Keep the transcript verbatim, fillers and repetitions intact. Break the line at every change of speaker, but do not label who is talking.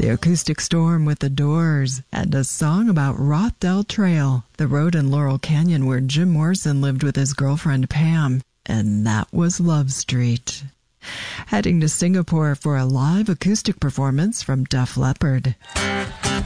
The Acoustic Storm with The Doors, and a song about Rothdale Trail, the road in Laurel Canyon where Jim Morrison lived with his girlfriend Pam, and that was Love Street. Heading to Singapore for a live acoustic performance from Def Leppard.